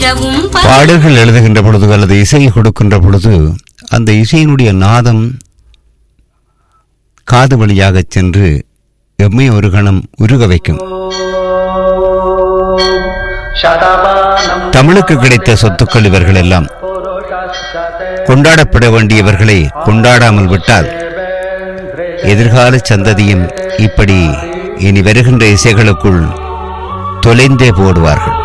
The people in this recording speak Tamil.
பாடல்கள் எழுதுகின்ற பொழுது அல்லது இசையை கொடுக்கின்ற பொழுது அந்த இசையினுடைய நாதம் காது வழியாக சென்று எம்மை ஒரு கணம் உருக வைக்கும். தமிழுக்கு கிடைத்த சொத்துக்கள் இவர்கள் எல்லாம். கொண்டாடப்பட வேண்டியவர்களை கொண்டாடாமல் விட்டால் எதிர்கால சந்ததியும் இப்படி இனி வருகின்ற இசைகளுக்குள் தொலைந்தே போடுவார்கள்.